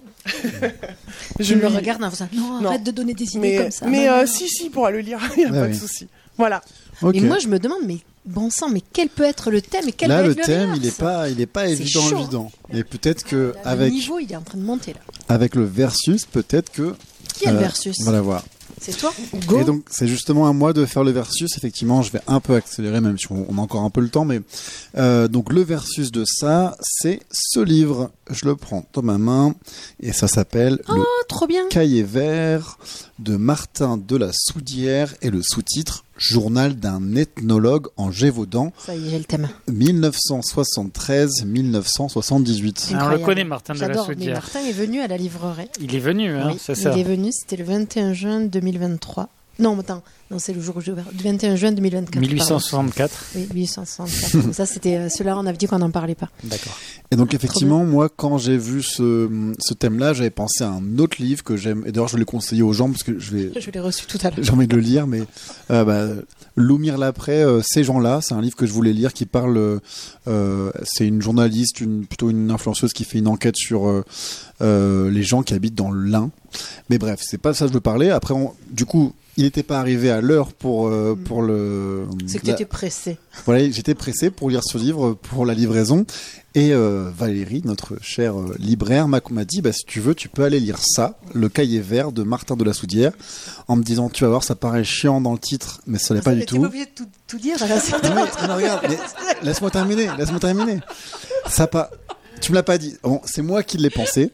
Je me lui- regarde en faisant non, Non. arrête de donner des idées Mais comme ça. mais Non, euh, non. si si, il pourra le lire, il y a Ah pas oui. de souci. Voilà. Ok. Et moi je me demande mais bon sang mais quel peut être le thème et quel Là, va le être le thème, reverse il est pas, il est pas C'est évident, chaud. évident. Et peut-être que Là, le avec niveau il est en train de monter là. avec le versus, peut-être que Qui est le euh, versus? on va la voir. C'est toi? Go. Et donc, c'est justement à moi de faire le versus. Effectivement, je vais un peu accélérer, même si on, on a encore un peu le temps. Mais euh, donc, le versus de ça, c'est ce livre. Je le prends dans ma main et ça s'appelle Le Oh, trop bien. Cahier vert de Martin de la Soudière et le sous-titre Journal d'un ethnologue en Gévaudan, Ça y est, j'ai le thème. dix-neuf cent soixante-treize à dix-neuf cent soixante-dix-huit. Ah, on le Incroyable. connaît, Martin de la J'adore. Mais Soudière. Martin est venu à la librairie. Il est venu, hein, Oui, c'est ça. il est venu, c'était le vingt et un juin deux mille vingt-trois. Non, attends, non, c'est le jour où j'ai ouvert. Le vingt et un juin deux mille vingt-quatre. mille huit cent pardon. soixante-quatre. Oui, mille huit cent soixante-quatre. Ça, c'était euh, ceux-là, on avait dit qu'on n'en parlait pas. D'accord. Et donc effectivement, moi, quand j'ai vu ce, ce thème-là, j'avais pensé à un autre livre que j'aime. Et d'ailleurs, je l'ai conseillé aux gens parce que je vais, Je l'ai reçu tout à l'heure. j'ai envie de le lire, mais euh, bah, Loumir Lapré, euh, ces gens-là, c'est un livre que je voulais lire qui parle. Euh, euh, c'est une journaliste, une plutôt une influenceuse qui fait une enquête sur euh, euh, les gens qui habitent dans l'Ain. Mais bref, c'est pas ça que je veux parler. Après, on, du coup. Il n'était pas arrivé à l'heure pour euh, pour le. C'est que tu la- étais pressé. Voilà, j'étais pressé pour lire ce livre pour la livraison. Et euh, Valérie, notre chère euh, libraire, m'a m'a dit, bah, si tu veux, tu peux aller lire ça, Le Cahier vert de Martin de la Soudière, en me disant, tu vas voir, ça paraît chiant dans le titre, mais ça l'est pas du T'es tout. pas obligé de tout, tout dire. Là, c'est- Non, mais, non, regarde, mais laisse-moi terminer, laisse-moi terminer. Ça pas, tu me l'as pas dit. Bon, c'est moi qui l'ai pensé,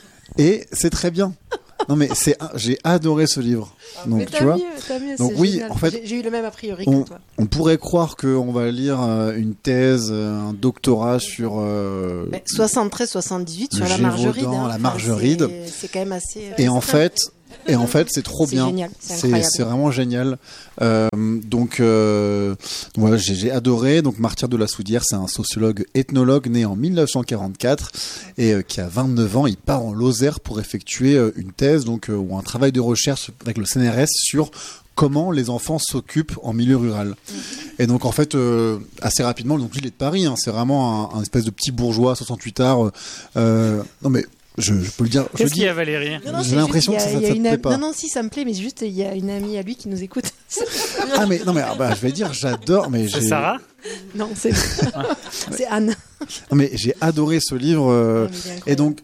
et c'est très bien. Non mais c'est, j'ai adoré ce livre. Mais Donc t'as tu vois. mieux, t'as mieux, Donc c'est oui, génial. en fait, J'ai- j'ai eu le même a priori on- que toi. On pourrait croire qu'on va lire euh, une thèse, euh, un doctorat sur euh, Mais soixante-treize soixante-dix-huit le sur la Gévaudan, Margeride. hein. la Enfin, Margeride. c'est- C'est quand même assez. Et en restreint. fait, Et en fait, c'est trop C'est bien. génial, c'est C'est, incroyable. c'est vraiment génial. Euh, donc, euh, donc voilà, j'ai, j'ai adoré. Donc, Martyr de la Soudière, c'est un sociologue ethnologue né en mille neuf cent quarante-quatre et euh, qui a vingt-neuf ans. Il part en Lozère pour effectuer euh, une thèse, donc euh, ou un travail de recherche avec le C N R S sur comment les enfants s'occupent en milieu rural. Et donc en fait, euh, assez rapidement, donc lui il est de Paris, hein, c'est vraiment un, un espèce de petit bourgeois, soixante-huit arts. Euh, non mais je, je peux le dire. je Qu'est-ce le qu'il y dis. a, Valérie? Non, non, J'ai c'est l'impression juste, que il y a- ça- il y a ça te une plaît am- pas. Non, non, si, ça me plaît, mais juste, il y a une amie à lui qui nous écoute. Ah mais non mais ah, bah, je vais dire, j'adore. Mais C'est j'ai, Sarah? Non, c'est c'est Anne. non, mais j'ai adoré ce livre. euh, Non, mais il est incroyable. Et donc,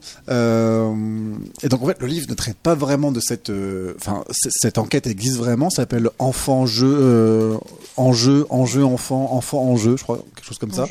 euh, et donc en fait, le livre ne traite pas vraiment de cette, euh, enfin, c- cette enquête existe vraiment. Ça s'appelle Enfant jeu, euh, enjeu, enjeu, enfant, enfant, enjeu, je crois, quelque chose comme ça.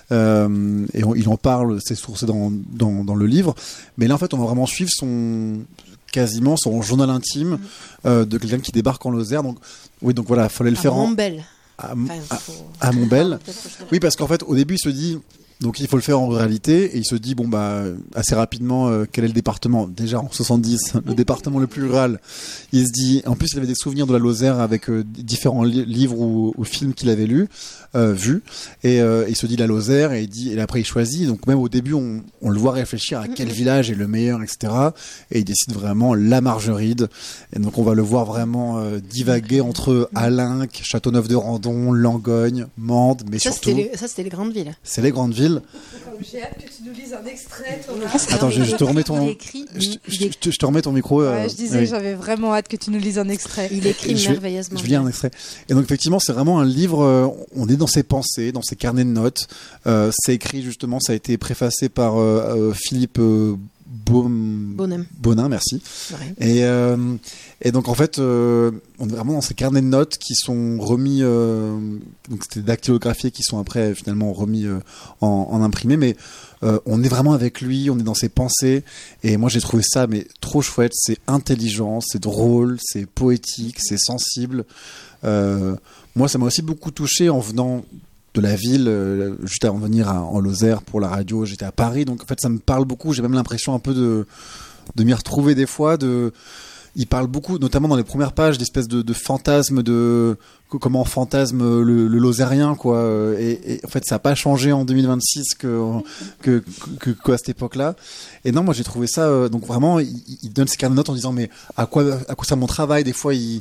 Euh, et on- il en parle, c'est sourcé dans, dans dans le livre. Mais là, en fait, on va vraiment suivre son quasiment son journal intime euh, de quelqu'un qui débarque en Lozère. Donc, oui, donc voilà, fallait le À faire en, Montbel. à, Enfin, à- faut- à Montbel. Peut-être que je devrais- Oui, parce qu'en fait, au début, il se dit, donc il faut le faire en ruralité, et il se dit, bon, bah, assez rapidement, euh, quel est le département? Déjà, en soixante-dix, le département le plus rural. Il se dit, en plus, il avait des souvenirs de la Lozère avec euh, différents li- livres ou, ou films qu'il avait lus, euh, vus, et euh, il se dit la Lozère, et il dit, et après, il choisit. Donc, même au début, on, on le voit réfléchir à quel village est le meilleur, et cetera. Et il décide vraiment la Margeride. Et donc, on va le voir vraiment euh, divaguer entre Alinques, Châteauneuf-de-Randon, Langogne, Mende, mais Ça, surtout, c'était les, ça, c'était les grandes villes. c'est les grandes villes. J'ai hâte que tu nous lises un extrait, Attends, je, je te remets ton, Il écrit, je, il, je- je te, je te remets ton micro. euh, Ouais, je disais, oui. j'avais vraiment hâte que tu nous lises un extrait. il écrit Je vais- merveilleusement. Je vais lire un extrait. Et donc effectivement, c'est vraiment un livre. euh, on est dans ses pensées, dans ses carnets de notes. Euh, c'est écrit justement. Ça a été préfacé par euh, euh, Philippe euh, Baum- Bonhomme. Bonin, merci. Ouais. Et, euh, et donc en fait, euh, on est vraiment dans ces carnets de notes qui sont remis, euh, donc c'était dactylographiés qui sont après finalement remis euh, en, en imprimé, mais euh, on est vraiment avec lui, on est dans ses pensées. Et moi j'ai trouvé ça mais trop chouette, c'est intelligent, c'est drôle, c'est poétique, c'est sensible. Euh, moi ça m'a aussi beaucoup touché en venant de la ville, euh, juste avant de venir à- en Lozère pour la radio, j'étais à Paris, donc en fait ça me parle beaucoup, j'ai même l'impression un peu de, de m'y retrouver des fois, de... Il parle beaucoup, notamment dans les premières pages, d'espèces de, de fantasmes, de comment on fantasme le, le Lozérien, quoi. Et, et en fait, ça n'a pas changé en deux mille vingt-six que que, que, que à cette époque-là. Et non, moi j'ai trouvé ça. Euh, donc vraiment, il, il donne ses carnets de notes en disant mais à quoi à quoi ça mon travail. Des fois, il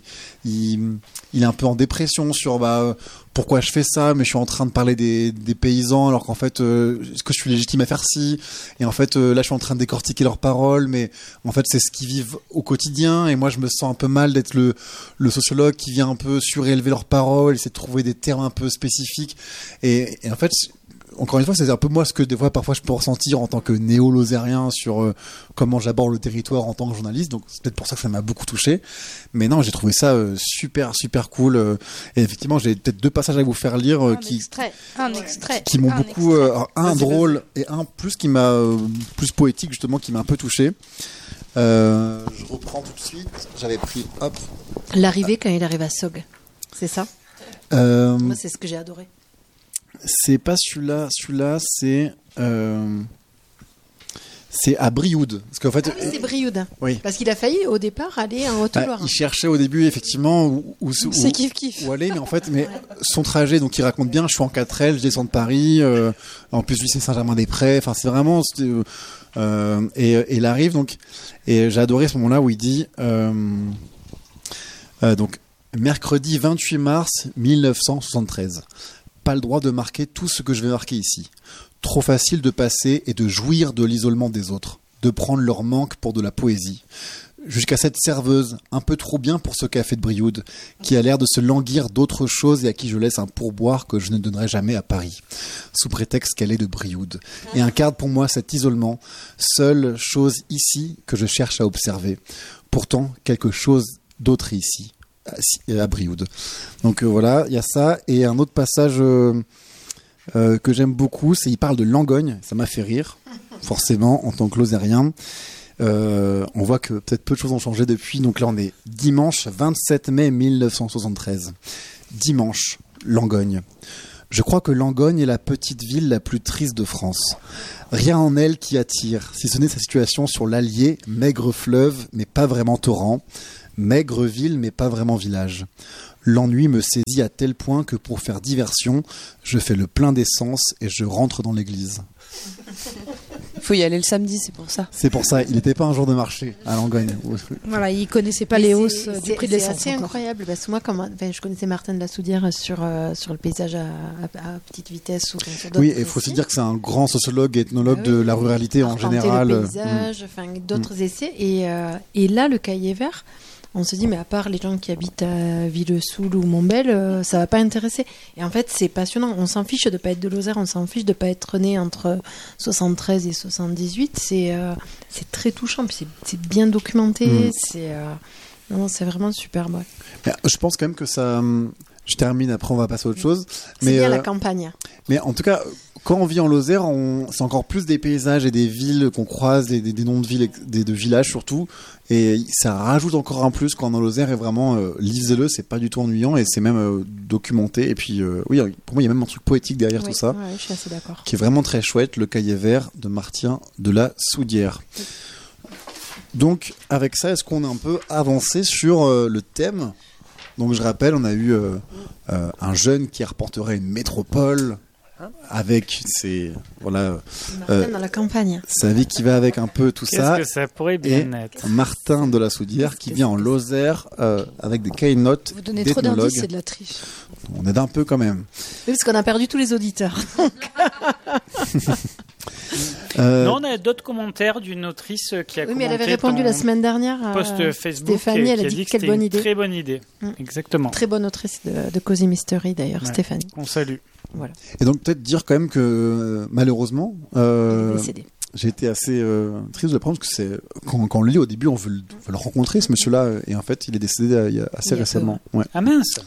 il il est un peu en dépression sur bah pourquoi je fais ça, mais je suis en train de parler des, des paysans alors qu'en fait, euh, est-ce que je suis légitime à faire ci? Et en fait, euh, là, je suis en train de décortiquer leurs paroles, mais en fait, c'est ce qu'ils vivent au quotidien. Et moi, je me sens un peu mal d'être le, le sociologue qui vient un peu surélever leurs paroles, essayer de trouver des termes un peu spécifiques. Et, et en fait, encore une fois, c'est un peu moi ce que des fois, parfois, je peux ressentir en tant que néo-lozérien sur euh, comment j'aborde le territoire en tant que journaliste. Donc, c'est peut-être pour ça que ça m'a beaucoup touché. Mais non, j'ai trouvé ça euh, super, super cool. euh, et effectivement, j'ai peut-être deux passages à vous faire lire euh, Un qui, extrait, un extrait. qui m'ont un beaucoup, extrait. euh, alors, un Vas-y, drôle et un plus qui m'a euh, plus poétique justement, qui m'a un peu touché. Euh, je reprends tout de suite. J'avais pris, hop. L'arrivée quand il arrive à Sog. C'est ça? Euh, Moi, c'est ce que j'ai adoré. c'est pas celui-là. Celui-là, c'est euh, c'est à Brioude. Parce qu'en fait, Ah oui, c'est Brioude. oui. Parce qu'il a failli au départ aller en Bah, Haute-Loire. il cherchait au début effectivement où, où, où- C'est kiff kiff. où aller, mais en fait, mais son trajet, donc il raconte bien, je suis en quatre L, je descends de Paris, euh, en plus lui c'est Saint-Germain-des-Prés, enfin c'est vraiment, c'était, euh, euh, et, et il arrive donc, et j'ai adoré ce moment-là où il dit, euh, euh, donc mercredi vingt-huit mars mille neuf cent soixante-treize, pas le droit de marquer tout ce que je vais marquer ici, trop facile de passer et de jouir de l'isolement des autres, de prendre leur manque pour de la poésie. Jusqu'à cette serveuse, un peu trop bien pour ce café de Brioude, qui a l'air de se languir d'autre chose et à qui je laisse un pourboire que je ne donnerai jamais à Paris, sous prétexte qu'elle est de Brioude, et incarne pour moi cet isolement, seule chose ici que je cherche à observer. Pourtant, quelque chose d'autre est ici, à- à Brioude. Donc euh, voilà, il y a ça, et un autre passage euh, euh, que j'aime beaucoup, c'est il parle de Langogne, ça m'a fait rire, forcément, en tant que lozérien. Euh, on voit que peut-être peu de choses ont changé depuis. Donc là, on est dimanche vingt-sept mai mille neuf cent soixante-treize. Dimanche, Langogne. Je crois que Langogne est la petite ville la plus triste de France. Rien en elle qui attire, si ce n'est sa situation sur l'Allier, maigre fleuve, mais pas vraiment torrent, maigre ville, mais pas vraiment village. L'ennui me saisit à tel point que pour faire diversion, je fais le plein d'essence et je rentre dans l'église. Il faut y aller le samedi, c'est pour ça. C'est pour ça, il n'était pas un jour de marché à Langogne. Voilà, il connaissait pas Mais les c'est- hausses euh, du c'est- prix de C'est l'essence. assez encore. incroyable parce que moi, comme, enfin, je connaissais Martin de la Soudière sur, euh, sur le paysage à, à- à petite vitesse. Ou, sur d'autres Oui, et il faut essais. se dire que c'est un grand sociologue et ethnologue Ah oui, de la ruralité en Arpenter général. le paysage, enfin, d'autres essais. Et, euh, et là, le cahier vert, on se dit, mais à part les gens qui habitent à Villesoul ou Montbel, euh, ça va pas intéresser. Et en fait, c'est passionnant. On s'en fiche de pas être de Lozère, on s'en fiche de pas être né entre soixante-treize et soixante-dix-huit. C'est euh, c'est très touchant, puis c'est c'est bien documenté. Mm. C'est euh, non, non, c'est vraiment superbe. Ouais. Mais je pense quand même que ça... hum, Je termine, après on va passer à autre chose. C'est Mais, bien euh, la campagne. mais en tout cas, quand on vit en Lozère, on... c'est encore plus des paysages et des villes qu'on croise, des, des, des noms de villes, des, de villages surtout. Et ça rajoute encore un plus quand on est en Lozère. Et vraiment, euh, lisez-le, c'est pas du tout ennuyant et c'est même euh, documenté. Et puis, euh, oui, pour moi, il y a même un truc poétique derrière Oui, tout ça, ouais, je suis assez d'accord. qui est vraiment très chouette, le cahier vert de Martin de la Soudière. Donc, avec ça, est-ce qu'on a un peu avancé sur euh, le thème ? Donc, je rappelle, on a eu euh, euh, un jeune qui arpenterait une métropole avec ses, voilà, Martin euh, dans la campagne. sa vie qui va avec un peu tout Qu'est-ce ça. que ça pourrait bien être? Martin de la Soudière qui vient en Lozère euh, avec des cahiers notes Vous donnez trop d'indices, d'ethnologue. c'est de la triche. On aide un peu quand même. Oui, parce qu'on a perdu tous les auditeurs. Euh, Non, on a d'autres commentaires d'une autrice qui a Oui, mais elle avait commenté répondu ton la semaine dernière. à post Facebook Stéphanie, qui, elle a qui dit que quelle c'était bonne une idée. très bonne idée. Mm. Exactement. Très bonne autrice de, de Cozy Mystery d'ailleurs, Ouais. Stéphanie. On salue. Et donc peut-être dire quand même que euh, malheureusement, euh, Elle est décédée. j'ai été assez euh, triste de l'apprendre parce que c'est quand, quand on le lit au début, on veut le, on veut le rencontrer ce monsieur-là et en fait il est décédé euh, il y a assez Il y a peu, récemment. Ouais. Ah mince.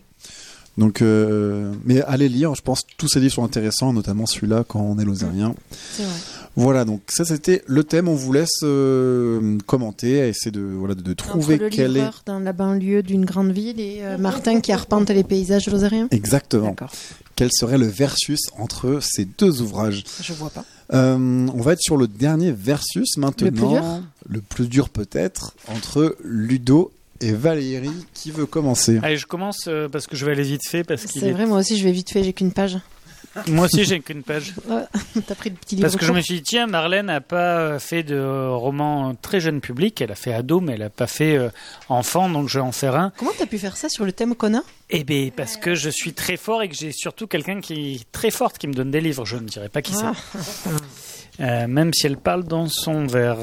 Donc, euh, mais allez lire, je pense que tous ces livres sont intéressants, notamment celui-là quand on est lozérien. C'est vrai. Voilà, donc ça c'était le thème. On vous laisse euh, commenter, essayer de voilà de, de trouver Entre le quel est livreur dans la banlieue d'une grande ville et euh, Martin qui arpente les paysages lozériens. exactement D'accord, quel serait le versus entre ces deux ouvrages. je vois pas. Euh, on va être sur le dernier versus maintenant. Le plus dur Le plus dur peut-être entre Ludo et Valérie. Qui veut commencer? Allez, je commence euh, parce que je vais aller vite fait parce qu'il C'est est... vrai, moi aussi je vais vite fait, j'ai qu'une page. Moi aussi, j'ai qu'une page. T'as pris le petit livre Parce que je me court. suis dit, tiens, Marlène n'a pas fait de roman très jeune public. Elle a fait ado, mais elle n'a pas fait euh, enfant, donc je vais en faire un. Comment t'as pu faire ça sur le thème qu'on a? Eh bien, parce que je suis très fort et que j'ai surtout quelqu'un qui est très forte qui me donne des livres. Je ne dirai pas qui Ah. c'est. Euh, même si elle parle dans son verre.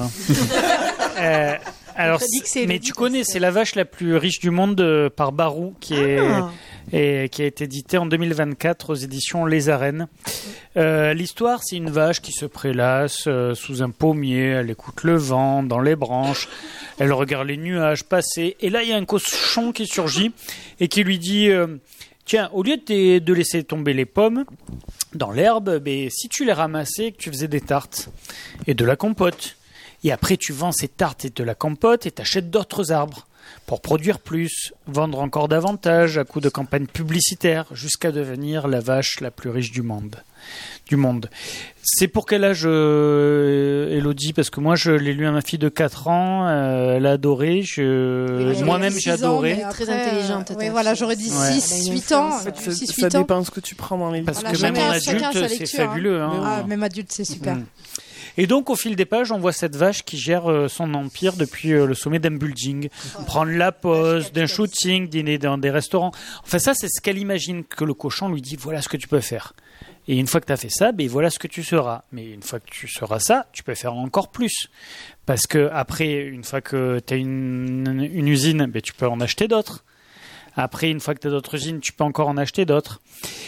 euh, alors, t'a dit que c'est mais Elodie tu connais, parce que- c'est la vache la plus riche du monde euh, par Barou, qui est Ah. et qui a été édité en deux mille vingt-quatre aux éditions Les Arènes. Euh, L'histoire, c'est une vache qui se prélasse euh, sous un pommier, elle écoute le vent dans les branches, elle regarde les nuages passer, et là il y a un cochon qui surgit et qui lui dit euh, tiens, au lieu de, de laisser tomber les pommes dans l'herbe, ben, si tu les ramassais et que tu faisais des tartes et de la compote, et après tu vends ces tartes et de la compote et t'achètes d'autres arbres pour produire plus, vendre encore davantage à coup de campagne publicitaire, jusqu'à devenir la vache la plus riche du monde. Du monde. C'est pour quel âge, euh, Elodie? Parce que moi, je l'ai lu à ma fille de quatre ans, euh, elle a adoré, je... Oui, moi-même elle a j'ai six ans, adoré. mais Très après, intelligente, euh, ta ouais, voilà, fille. j'aurais dit Ouais. six, huit ans. En En fait, six, ça, huit ça ans. dépend ce que tu prends dans les livres. Parce Voilà, que même chacun- en chacun adulte, sa c'est lecture, hein. fabuleux. Hein. Ah, même adulte, c'est super. Mm. Et donc, au fil des pages, on voit cette vache qui gère euh, son empire depuis euh, le sommet d'un building. Prendre la pause, d'un shooting, dîner dans des restaurants. Enfin, ça, c'est ce qu'elle imagine que le cochon lui dit, voilà ce que tu peux faire. Et une fois que tu as fait ça, ben voilà ce que tu seras. Mais une fois que tu seras ça, tu peux faire encore plus. Parce que après, une fois que tu as une, une usine, ben tu peux en acheter d'autres. Après, une fois que tu as d'autres usines, tu peux encore en acheter d'autres.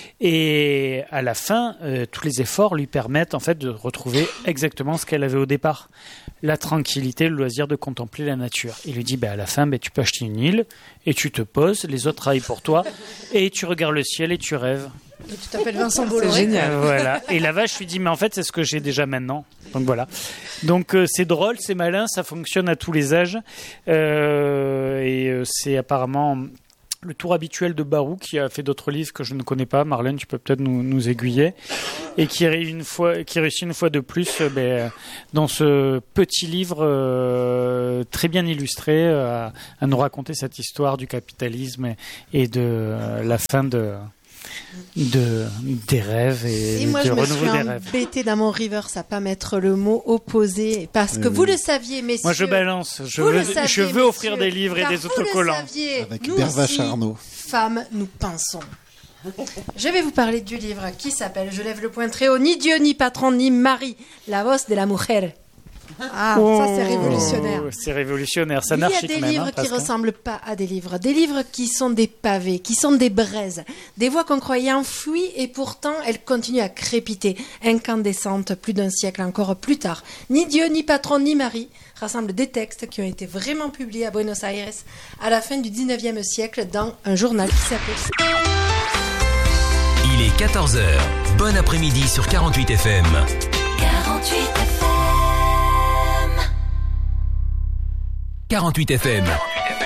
Et à la fin, euh, tous les efforts lui permettent en fait de retrouver exactement ce qu'elle avait au départ. La tranquillité, le loisir de contempler la nature. Il lui dit, ben, à la fin, ben, tu peux acheter une île et tu te poses, les autres travaillent pour toi et tu regardes le ciel et tu rêves. Et tu t'appelles Vincent C'est Bolloré. génial. Euh, voilà. Et la vache lui dit, mais en fait, c'est ce que j'ai déjà maintenant. Donc voilà. Donc euh, c'est drôle, c'est malin, ça fonctionne à tous les âges. Euh, et euh, c'est apparemment le tour habituel de Barou, qui a fait d'autres livres que je ne connais pas. Marlène, tu peux peut-être nous, nous aiguiller. Et qui, une fois, qui réussit une fois de plus euh, ben, dans ce petit livre euh, très bien illustré euh, à nous raconter cette histoire du capitalisme et, et de euh, la fin de, de, des rêves et, et moi, de je me renouveau suis des rêves. embêtée dans mon Rivers à pas mettre le mot opposé parce que Oui, vous oui. le saviez, messieurs. Moi, je balance. Je Vous veux, le saviez, je veux offrir messieurs, des livres et car des vous autocollants. le saviez, Avec nous Berva aussi, Charnot. femmes, nous pensons. Je vais vous parler du livre qui s'appelle, je lève le poing très haut, Ni Dieu, ni patron, ni mari, La voz de la mujer. Ah, ça c'est révolutionnaire. Oh, c'est révolutionnaire, c'est Il y a anarchique des même. livres hein, qui presque, hein. ressemblent pas à des livres, des livres qui sont des pavés, qui sont des braises, des voix qu'on croyait enfouies et pourtant elles continuent à crépiter, incandescentes plus d'un siècle encore plus tard. Ni Dieu, ni patron, ni mari rassemblent des textes qui ont été vraiment publiés à Buenos Aires à la fin du dix-neuvième siècle dans un journal qui s'appelle... Il est quatorze heures. Bon après-midi sur quarante-huit F M. quarante-huit F M. quarante-huit F M.